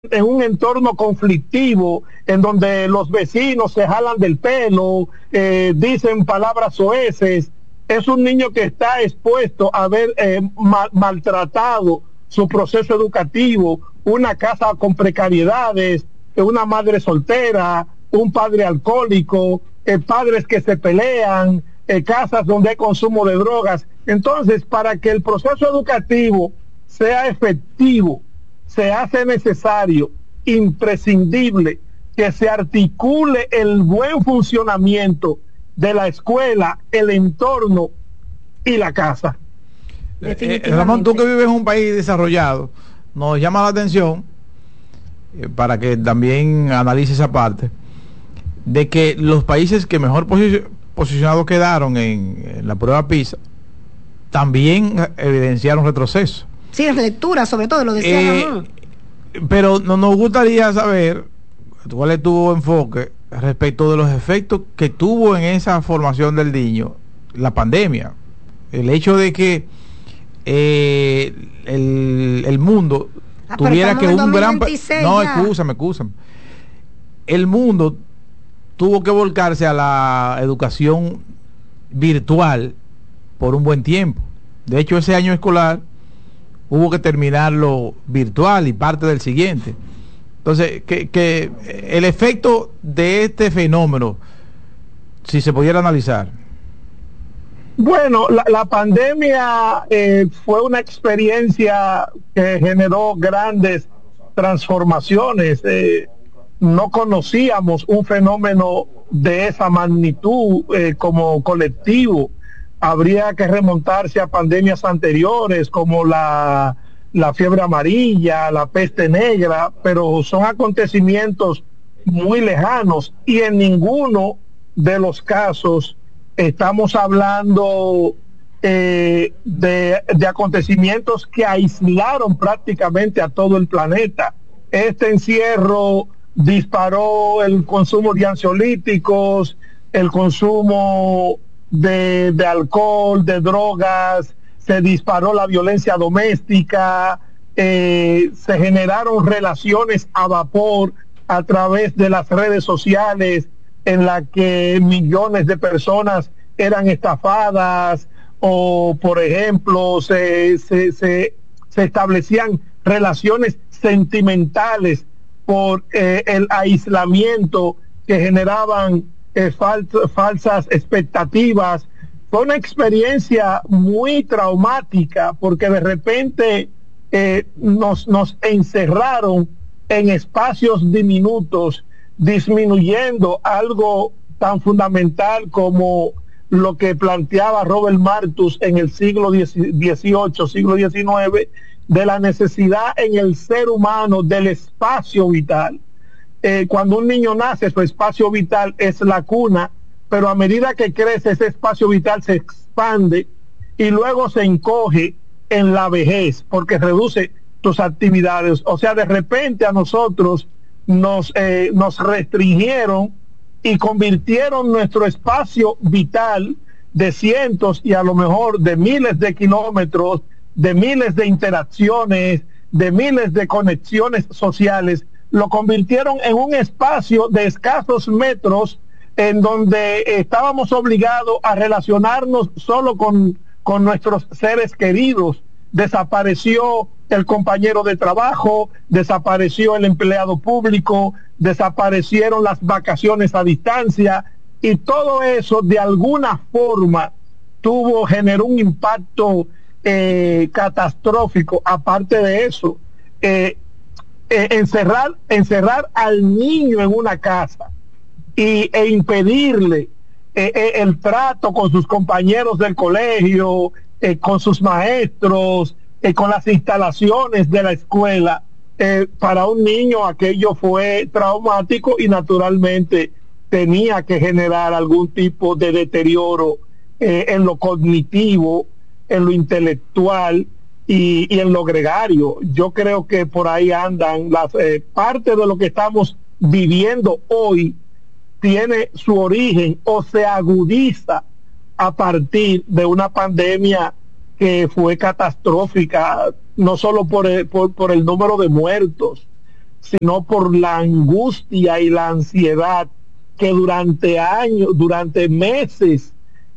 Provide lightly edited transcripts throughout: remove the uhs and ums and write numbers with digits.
en un entorno conflictivo, en donde los vecinos se jalan del pelo, dicen palabras soeces. Es un niño que está expuesto a ver maltratado su proceso educativo, una casa con precariedades, una madre soltera, un padre alcohólico, padres que se pelean, casas donde hay consumo de drogas. Entonces, para que el proceso educativo sea efectivo, se hace necesario, imprescindible, que se articule el buen funcionamiento de la escuela, el entorno y la casa. Ramón, tú que vives en un país desarrollado, nos llama la atención, para que también analice esa parte, de que los países que mejor posicionados quedaron en la prueba PISA también evidenciaron retroceso. Sí, en lectura, sobre todo, lo decía Ramón. Pero nos gustaría saber cuál es tu enfoque respecto de los efectos que tuvo en esa formación del niño la pandemia. El hecho de que el mundo tuviera que un gran... No, excúsame. El mundo tuvo que volcarse a la educación virtual por un buen tiempo. De hecho, ese año escolar hubo que terminarlo virtual y parte del siguiente. Entonces, que el efecto de este fenómeno, si se pudiera analizar. Bueno, la pandemia fue una experiencia que generó grandes transformaciones. No conocíamos un fenómeno de esa magnitud como colectivo. Habría que remontarse a pandemias anteriores como la fiebre amarilla, la peste negra, pero son acontecimientos muy lejanos y en ninguno de los casos estamos hablando de acontecimientos que aislaron prácticamente a todo el planeta. Este encierro disparó el consumo de ansiolíticos, el consumo de alcohol, de drogas, se disparó la violencia doméstica, se generaron relaciones a vapor a través de las redes sociales en la que millones de personas eran estafadas o, por ejemplo, se establecían relaciones sentimentales por el aislamiento que generaban falsas expectativas. Fue una experiencia muy traumática porque de repente nos encerraron en espacios diminutos, disminuyendo algo tan fundamental como lo que planteaba Robert Malthus en el siglo XVIII, siglo XIX, de la necesidad en el ser humano del espacio vital. Cuando un niño nace, su espacio vital es la cuna, pero a medida que crece, ese espacio vital se expande y luego se encoge en la vejez, porque reduce tus actividades. O sea, de repente a nosotros nos restringieron y convirtieron nuestro espacio vital de cientos y a lo mejor de miles de kilómetros, de miles de interacciones, de miles de conexiones sociales, lo convirtieron en un espacio de escasos metros en donde estábamos obligados a relacionarnos solo con nuestros seres queridos. Desapareció el compañero de trabajo, desapareció el empleado público, desaparecieron las vacaciones a distancia y todo eso de alguna forma generó un impacto catastrófico. Aparte de eso, encerrar al niño en una casa e impedirle el trato con sus compañeros del colegio, con sus maestros, con las instalaciones de la escuela, para un niño aquello fue traumático y naturalmente tenía que generar algún tipo de deterioro en lo cognitivo, en lo intelectual y en lo gregario. Yo creo que por ahí andan las parte de lo que estamos viviendo hoy tiene su origen o se agudiza a partir de una pandemia que fue catastrófica, no solo por el número de muertos, sino por la angustia y la ansiedad que durante años, durante meses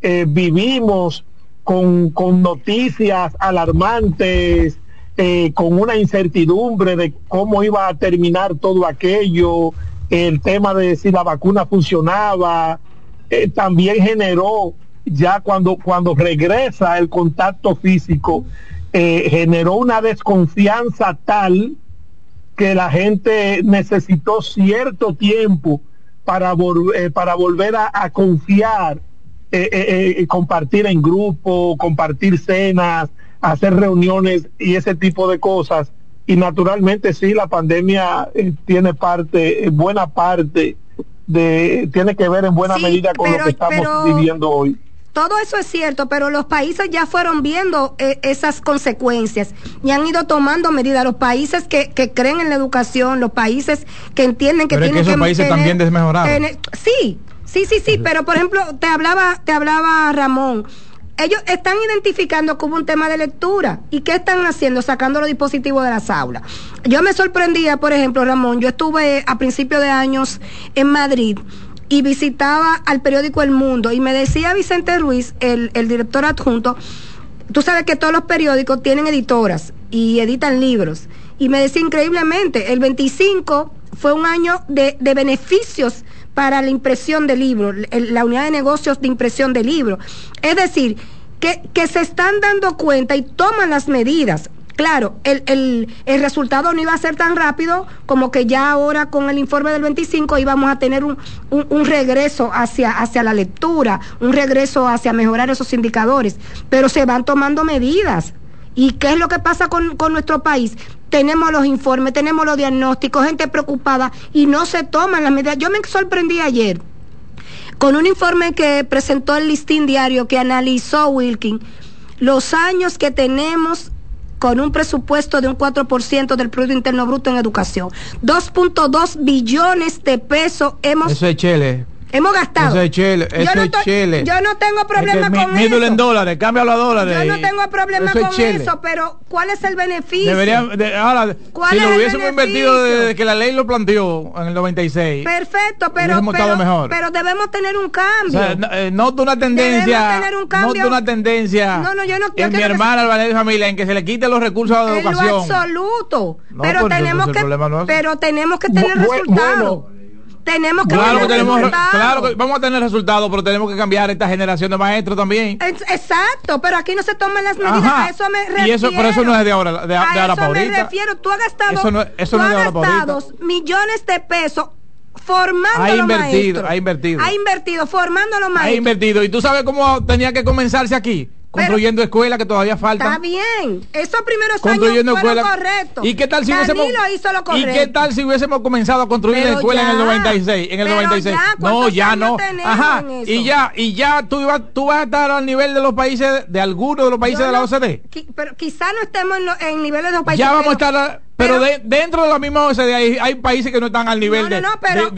vivimos con noticias alarmantes, con una incertidumbre de cómo iba a terminar todo aquello, el tema de si la vacuna funcionaba, también generó, ya cuando regresa el contacto físico, generó una desconfianza tal que la gente necesitó cierto tiempo para volver a confiar, compartir en grupo, compartir cenas, hacer reuniones y ese tipo de cosas. Y naturalmente sí, la pandemia tiene buena parte tiene que ver en buena medida con lo que estamos viviendo hoy. Todo eso es cierto, pero los países ya fueron viendo esas consecuencias y han ido tomando medidas. Los países que creen en la educación, los países que entienden que tienen que... Pero es que esos países también desmejoraron. Sí, pero por ejemplo, te hablaba Ramón. Ellos están identificando como un tema de lectura. ¿Y qué están haciendo? Sacando los dispositivos de las aulas. Yo me sorprendía, por ejemplo, Ramón, yo estuve a principios de años en Madrid y visitaba al periódico El Mundo y me decía Vicente Ruiz, el director adjunto, tú sabes que todos los periódicos tienen editoras y editan libros, y me decía increíblemente, el 25 fue un año de beneficios para la impresión de libros, la unidad de negocios de impresión de libros. Es decir, que se están dando cuenta y toman las medidas. Claro, el resultado no iba a ser tan rápido como que ya ahora con el informe del 25 íbamos a tener un regreso hacia la lectura, un regreso hacia mejorar esos indicadores, pero se van tomando medidas. ¿Y qué es lo que pasa con nuestro país? Tenemos los informes, tenemos los diagnósticos, gente preocupada y no se toman las medidas. Yo me sorprendí ayer con un informe que presentó el Listín Diario, que analizó Wilkin los años que tenemos con un presupuesto de un 4% del Producto Interno Bruto en educación. 2.2 billones de pesos Eso es Chile. Hemos gastado. Eso es Chile. Yo no tengo problema con eso. Mídelo en dólares, cámbialo a dólares. Yo no tengo problema con eso, pero ¿cuál es el beneficio? Ahora, si lo hubiésemos invertido desde que la ley lo planteó en el 96. Perfecto, pero debemos tener un cambio. O sea, noto una tendencia. No, yo no en mi hermana, el Ballet de Familia, en que se le quite los recursos a la educación. En lo absoluto. No, pero tenemos que tener resultados. Tenemos que claro que vamos a tener resultados, pero tenemos que cambiar esta generación de maestros también. Exacto, pero aquí no se toman las medidas. A eso me refiero. Pero eso no es de ahora, de ahora para ahorita. Me refiero. Tú has gastado millones de pesos formando a los maestros. Ha invertido formando a los maestros. Ha invertido. ¿Y tú sabes cómo tenía que comenzarse aquí? Construyendo escuelas que todavía faltan. Está bien, esos primeros años fueron correctos. ¿Y qué tal si hubiésemos comenzado a construir la escuela en el 96? Ya no. Ajá. Y ya tú vas a estar al nivel de los países, de algunos de los países de la OCDE. Pero quizá no estemos en niveles de los países. Ya vamos a estar. Pero dentro de la misma OCDE hay países que no están al nivel de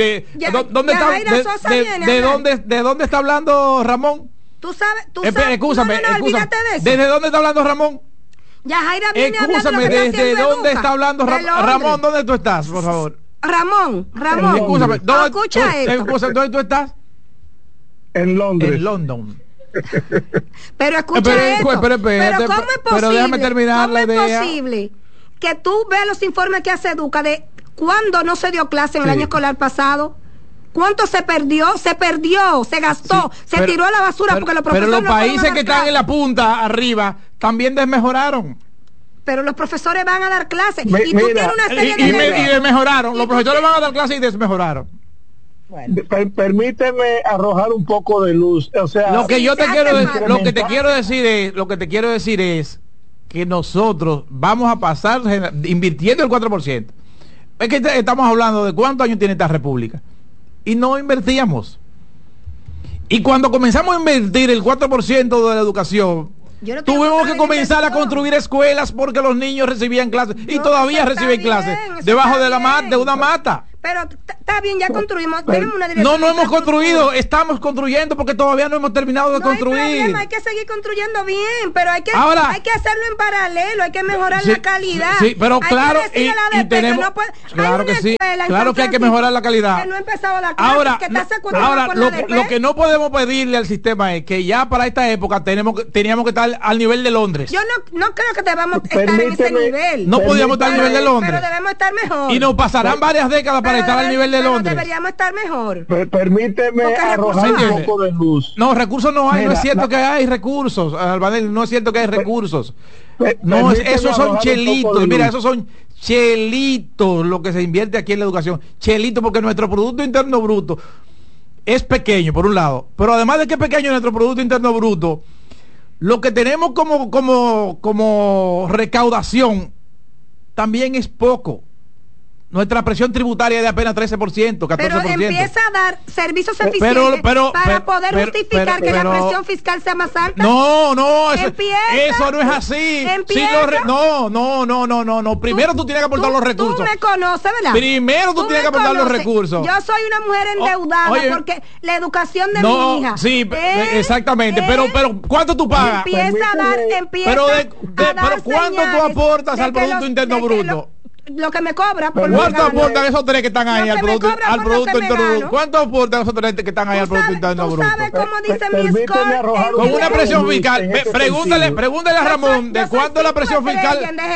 dónde está hablando Ramón. Tú sabes, escúchame. Olvídate de eso. ¿Desde dónde está hablando Ramón? Yajaira viene escúchame, ¿desde dónde está hablando Ramón? ¿Dónde tú estás, por favor? Ramón. Escúchame, escucha esto. ¿Dónde tú estás? En Londres. En London. Pero escucha esto. Pero ¿cómo es posible? Pero déjame terminar la idea. ¿Cómo es posible que tú veas los informes que hace Educa de cuándo no se dio clase en el año escolar pasado? ¿Cuánto se perdió? Se gastó, se tiró a la basura porque los profesores. Pero los países que están en la punta arriba también desmejoraron. Pero los profesores van a dar clases. Y tú tienes una serie de desmejoraron. Los profesores van a dar clases y desmejoraron. Bueno. Permíteme arrojar un poco de luz. O sea, lo que te quiero decir es que nosotros vamos a pasar invirtiendo el 4%. Es que estamos hablando de cuántos años tiene esta república. Y no invertíamos. Y cuando comenzamos a invertir el 4% de la educación, tuvimos que comenzar a construir escuelas porque los niños recibían clases y todavía reciben clases debajo de una mata. Pero está bien, ya construimos. Tenemos una dirección. No hemos construido, estamos construyendo porque todavía no hemos terminado de construir. Hay que seguir construyendo bien, pero hay que hacerlo en paralelo, hay que mejorar la calidad. Sí, pero claro, y tenemos, claro que sí, claro que hay que mejorar la calidad. Que no ha empezado la clase, ahora lo que no podemos pedirle al sistema es que ya para esta época teníamos que estar al nivel de Londres. Yo no creo que debamos estar en ese nivel. No podíamos estar al nivel de Londres. Pero debemos estar mejor. Y nos pasarán varias décadas para estar al nivel de Londres. Deberíamos estar mejor. Permíteme arrojar un poco de luz. No, recursos no hay. No es cierto que hay recursos, Albanel. No es cierto que hay recursos. No, esos son chelitos. Mira, esos son chelitos lo que se invierte aquí en la educación. Chelitos porque nuestro Producto Interno Bruto es pequeño, por un lado. Pero además de que es pequeño nuestro Producto Interno Bruto, lo que tenemos como recaudación también es poco. Nuestra presión tributaria es de apenas 13%, 14%. Pero empieza a dar servicios eficientes para poder justificar que la presión fiscal sea más alta. No, eso no es así. No. Primero tú tienes que aportar los recursos. Tú me conoces, ¿verdad? Primero tú tienes que aportar los recursos. Yo soy una mujer endeudada porque la educación de mi hija. Sí, exactamente. Pero ¿cuánto tú pagas? Empieza a dar pero ¿cuánto tú aportas al Producto Interno Bruto? Lo que me cobra por ¿cuánto aportan esos tres que están ahí al Producto Interno Bruto? ¿Cuánto aportan esos tres que están ahí al Producto Interno Bruto? ¿Sabes cómo dice mi score? Con una presión fiscal. Pregúntale a Ramón de cuánto es la presión fiscal.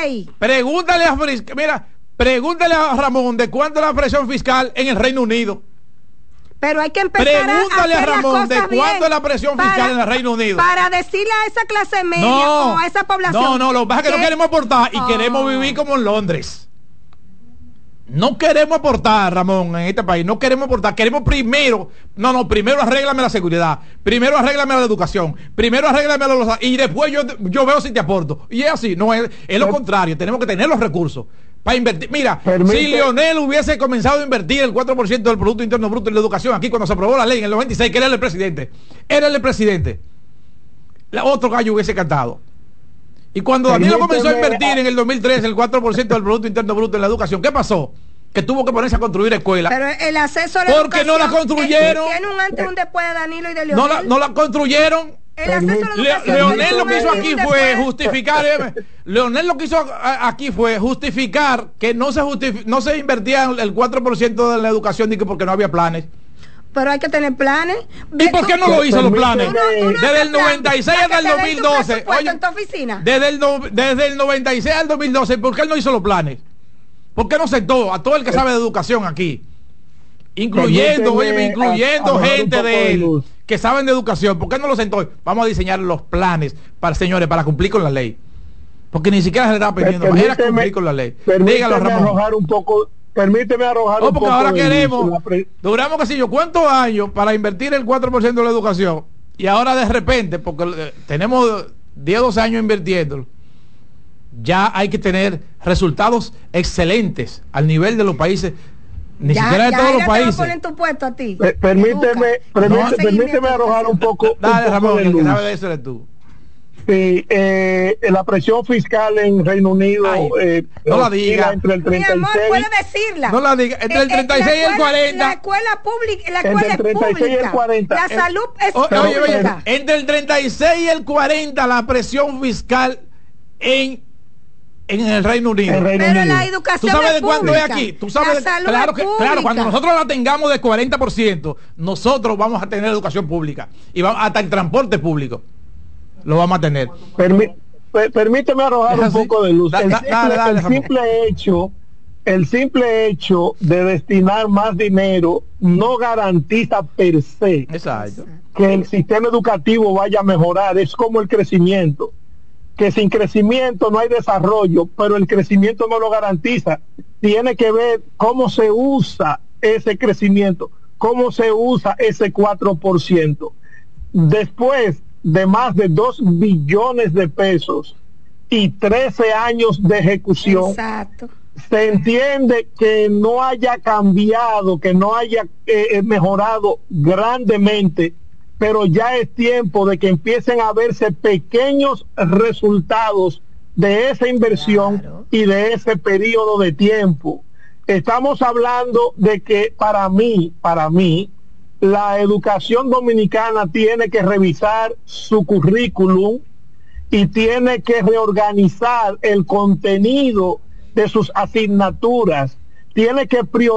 Pregúntale a Ramón de cuánto es la presión fiscal en el Reino Unido. Pero hay que empezar a Ramón de cuánto es la presión fiscal en el Reino Unido. Para decirle a esa clase media o a esa población. Lo que pasa es que no queremos aportar y queremos vivir como en Londres. No queremos aportar, Ramón, en este país. No queremos aportar. Queremos primero arréglame la seguridad. Primero arréglame la educación. Primero arréglame los... Y después yo veo si te aporto. Y es así. No, es lo contrario. Tenemos que tener los recursos para invertir. Mira, si Leonel hubiese comenzado a invertir el 4% del Producto Interno Bruto en la educación aquí cuando se aprobó la ley en el 96, que era el presidente. Otro gallo hubiese cantado. Y cuando Danilo comenzó a invertir en el 2013 el 4% del Producto Interno Bruto en la educación, ¿qué pasó? Que tuvo que ponerse a construir escuelas. Pero el acceso a la porque no la construyeron. Tiene un antes y un después de Danilo y de Leonel. No la construyeron. El acceso a la educación. Leonel lo que hizo aquí fue justificar. Leonel lo que hizo aquí fue justificar que no se invertía el 4% de la educación ni que porque no había planes. Pero hay que tener planes. ¿Y por qué no lo hizo los planes? Desde el 96 hasta el 2012. Oye, en tu oficina. Desde el 96 al 2012, ¿por qué él no hizo los planes? ¿Por qué no sentó a todo el que sabe de educación aquí? Incluyendo gente de él que saben de educación. ¿Por qué no lo sentó? Vamos a diseñar los planes para cumplir con la ley. Porque ni siquiera se le estaba pidiendo más, era cumplir con la ley. Dígalo, Ramón. Permíteme arrojar un poco. Porque ahora duramos casi ¿cuántos años para invertir el 4% de la educación? Y ahora de repente, porque tenemos 10 o 12 años invirtiéndolo, ya hay que tener resultados excelentes al nivel de los países, siquiera de todos los países. Permíteme arrojar un poco. Dale, Ramón, el que sabe de eso eres tú. Sí, la presión fiscal en Reino Unido no la diga entre el 36 mi amor, puede decirla. No la diga, entre el 36 y el 40. La escuela pública, la escuela entre el 36 y el 40. La salud es oye, entre el 36 y el 40 la presión fiscal en el Reino Unido. Pero la educación ¿tú sabes de cuánto es aquí? ¿Tú sabes claro, cuando nosotros la tengamos de 40%, nosotros vamos a tener educación pública y vamos hasta el transporte público. Lo vamos a tener. Permíteme arrojar un poco de luz. El simple hecho de destinar más dinero no garantiza per se que el sistema educativo vaya a mejorar. Es como el crecimiento, que sin crecimiento no hay desarrollo, pero el crecimiento no lo garantiza. Tiene que ver cómo se usa ese crecimiento, cómo se usa ese 4%. Después de más de 2 billones de pesos y 13 años de ejecución. Exacto. Se entiende que no haya cambiado, que no haya mejorado grandemente, pero ya es tiempo de que empiecen a verse pequeños resultados de esa inversión y de ese periodo de tiempo. estamos hablando de que para mí, la educación dominicana tiene que revisar su currículum y tiene que reorganizar el contenido de sus asignaturas, tiene que priorizar